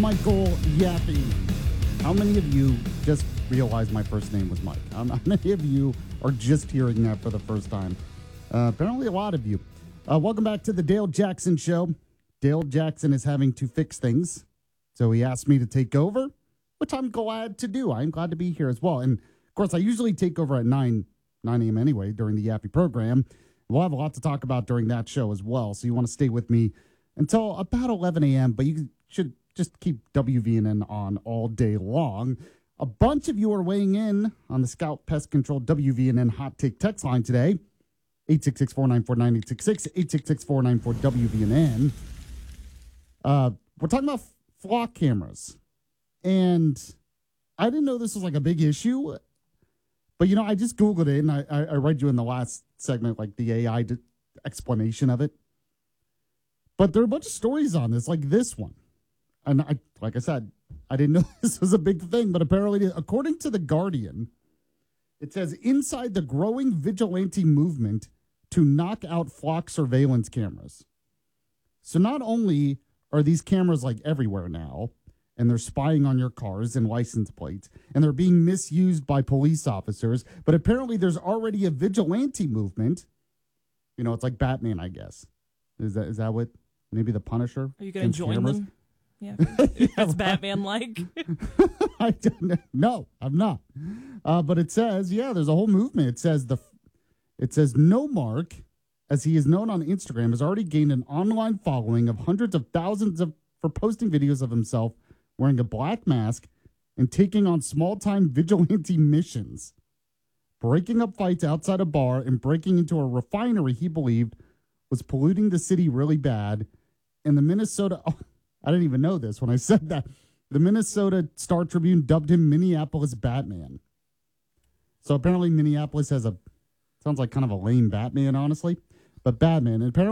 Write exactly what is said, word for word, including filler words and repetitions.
Michael Yaffe. How many of you just realized my first name was Mike? How many of you are just hearing that for the first time? Uh, apparently a lot of you. Uh, welcome back to the Dale Jackson Show. Dale Jackson is having to fix things, so he asked me to take over, which I'm glad to do. I'm glad to be here as well. And, of course, I usually take over at nine a.m. anyway during the Yaffe program. We'll have a lot to talk about during that show as well, so you want to stay with me until about eleven a.m., but you should just keep W V N N on all day long. A bunch of you are weighing in on the Scout Pest Control W V N N Hot Take text line today. eight six six, four nine four, nine eight six six, eight six six, four nine four, W V N N. Uh, we're talking about flock cameras. And I didn't know this was like a big issue. But, you know, I just Googled it, and I, I, I read you in the last segment, like the A I d- explanation of it. But there are a bunch of stories on this, like this one. And I, like I said, I didn't know this was a big thing, but apparently, according to The Guardian, it says inside the growing vigilante movement to knock out flock surveillance cameras. So not only are these cameras like everywhere now, and they're spying on your cars and license plates, and they're being misused by police officers, but apparently there's already a vigilante movement. You know, it's like Batman, I guess. Is that is that what, maybe the Punisher? Are you going to join cameras? them? Yeah, it's right. Batman-like. I don't, no, I'm not. Uh, but it says, yeah, there's a whole movement. It says the, it says No Mark, as he is known on Instagram, has already gained an online following of hundreds of thousands of for posting videos of himself wearing a black mask and taking on small-time vigilante missions, breaking up fights outside a bar and breaking into a refinery he believed was polluting the city really bad. And the Minnesota... Oh, I didn't even know this when I said that. The Minnesota Star Tribune dubbed him Minneapolis Batman. So apparently Minneapolis has a... Sounds like kind of a lame Batman, honestly. But Batman. And apparently